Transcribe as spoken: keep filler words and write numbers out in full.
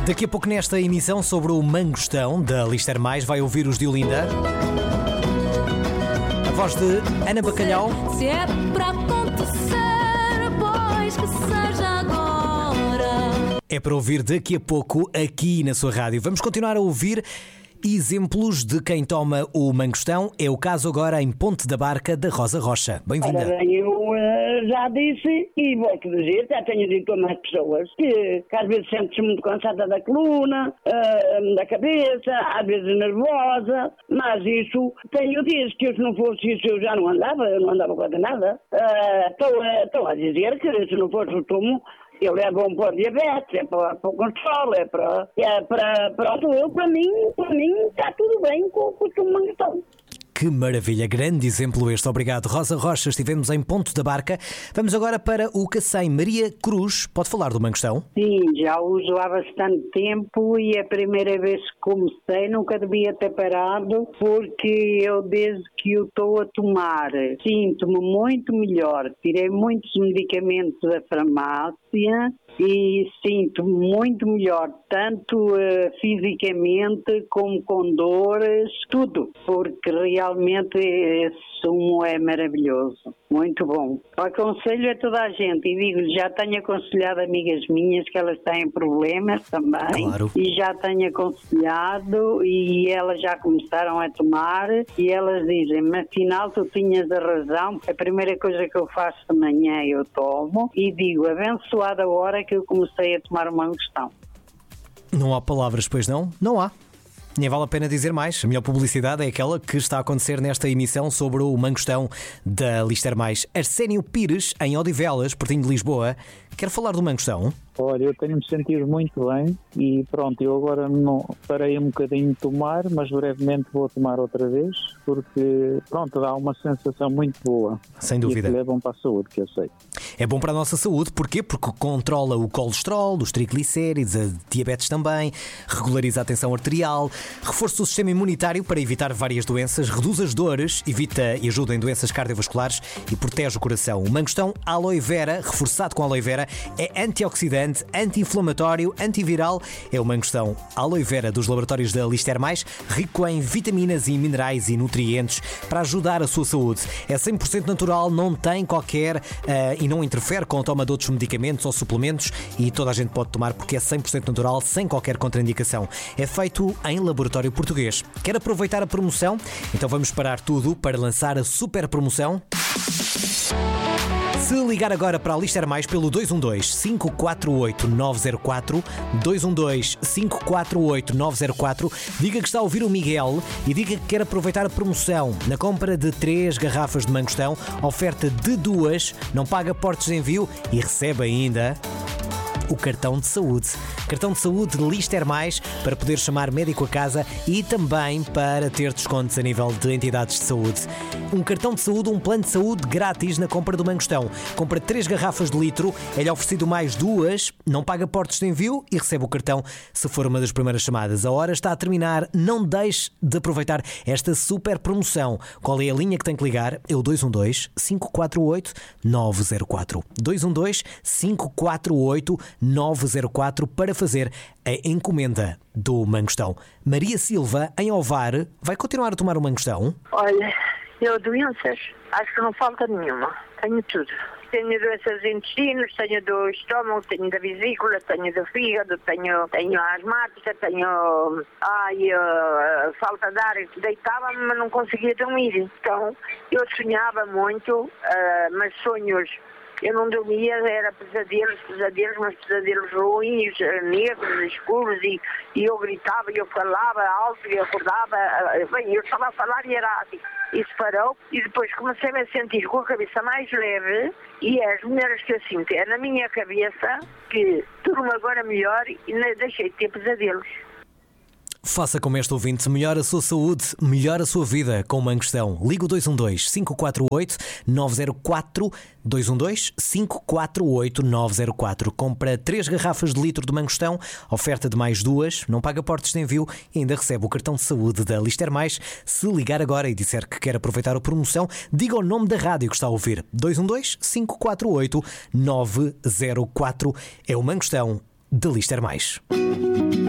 Daqui a pouco nesta emissão sobre o Mangostão da Lister Mais vai ouvir os de Olinda. A voz de Ana Bacalhau. Se é para acontecer, pois que seja agora. É para ouvir daqui a pouco aqui na sua rádio. Vamos continuar a ouvir exemplos de quem toma o Mangostão. É o caso agora em Ponte da Barca da Rosa Rocha. Bem-vinda. Ora bem, eu uh, já disse e volto a dizer, já tenho dito a mais pessoas que, que às vezes sentes muito cansada da coluna, uh, da cabeça, às vezes nervosa, mas isso tenho dias que se não fosse isso eu já não andava, eu não andava quase nada. Estou uh, a dizer que se não fosse o túmulo, eu levo um para o diabetes, é para, para o colesterol, é para, é para, pronto, eu, para mim, para mim está tudo bem com, com o Mangostão. Que maravilha, grande exemplo este. Obrigado, Rosa Rocha. Estivemos em Ponte da Barca. Vamos agora para o Cacém. Maria Cruz, pode falar do Mangostão? Sim, já uso há bastante tempo e a primeira vez que comecei nunca devia ter parado, porque eu desde que o estou a tomar sinto-me muito melhor. Tirei muitos medicamentos da farmácia e sinto-me muito melhor, tanto uh, fisicamente como com dores, tudo, porque realmente esse sumo é maravilhoso, muito bom. Aconselho a toda a gente e digo, já tenho aconselhado amigas minhas que elas têm problemas também, claro. E já tenho aconselhado e elas já começaram a tomar e elas dizem, mas afinal tu tinhas a razão, a primeira coisa que eu faço de manhã eu tomo e digo, abençoada a hora que eu comecei a tomar uma Mangostão. Não há palavras, pois não? Não há. Nem vale a pena dizer mais. A melhor publicidade é aquela que está a acontecer nesta emissão sobre o Mangostão da Lister Mais. Arsénio Pires, em Odivelas, pertinho de Lisboa, quer falar do Mangostão? Olha, eu tenho-me sentido muito bem e pronto, eu agora não parei um bocadinho de tomar, mas brevemente vou tomar outra vez, porque pronto, dá uma sensação muito boa. Sem dúvida. E é bom para a saúde, que eu sei. É bom para a nossa saúde, porquê? Porque controla o colesterol, os triglicéridos, a diabetes também, regulariza a tensão arterial, reforça o sistema imunitário para evitar várias doenças, reduz as dores, evita e ajuda em doenças cardiovasculares e protege o coração. O Mangostão Aloe Vera, reforçado com aloe vera, é antioxidante, anti-inflamatório, antiviral. É o Mangostão Aloe Vera dos laboratórios da Lister Mais, rico em vitaminas e minerais e nutrientes para ajudar a sua saúde. É cem por cento natural, não tem qualquer uh, e não interfere com a toma de outros medicamentos ou suplementos e toda a gente pode tomar porque é cem por cento natural, sem qualquer contraindicação. É feito em laboratório português. Quer aproveitar a promoção? Então vamos parar tudo para lançar a super promoção. Se ligar agora para a Lister Mais pelo dois um dois, cinco quatro oito, nove zero quatro, dois um dois, cinco quatro oito, nove zero quatro, diga que está a ouvir o Miguel e diga que quer aproveitar a promoção. Na compra de três garrafas de Mangostão, oferta de duas, não paga portos de envio e recebe ainda o cartão de saúde. Cartão de saúde de Lister Mais para poder chamar médico a casa e também para ter descontos a nível de entidades de saúde. Um cartão de saúde, um plano de saúde grátis na compra do Mangostão. Compra três garrafas de litro, é-lhe oferecido mais duas, não paga portos de envio e recebe o cartão se for uma das primeiras chamadas. A hora está a terminar, não deixe de aproveitar esta super promoção. Qual é a linha que tem que ligar? É o dois um dois, cinco quatro oito, nove zero quatro. dois um dois, cinco quatro oito, nove zero quatro para fazer a encomenda do Mangostão. Maria Silva, em Ovar, vai continuar a tomar o Mangostão? Olha, eu doenças, acho que não falta nenhuma. Tenho tudo. Tenho doenças dos intestinos, tenho do estômago, tenho da vesícula, tenho do fígado, tenho, tenho asmática, tenho ai, uh, falta de ar. Deitava-me, mas não conseguia dormir. Então, eu sonhava muito, uh, mas sonhos... Eu não dormia, era pesadelos, pesadelos, mas pesadelos ruins, negros, escuros, e, e eu gritava, e eu falava alto, e eu acordava, bem, eu estava a falar e era assim. Isso parou, e depois comecei a sentir com a cabeça mais leve, e as mulheres que eu sinto é na minha cabeça, que durmo agora melhor e deixei de ter pesadelos. Faça como este ouvinte, melhora a sua saúde, melhora a sua vida com o Mangostão. Liga o dois um dois, cinco quatro oito, nove zero quatro, dois um dois, cinco quatro oito, nove zero quatro. Compra três garrafas de litro de Mangostão, oferta de mais duas, não paga portos de envio e ainda recebe o cartão de saúde da Lister Mais. Se ligar agora e disser que quer aproveitar a promoção, diga o nome da rádio que está a ouvir. dois um dois, cinco quatro oito, nove zero quatro. É o Mangostão de Lister Mais.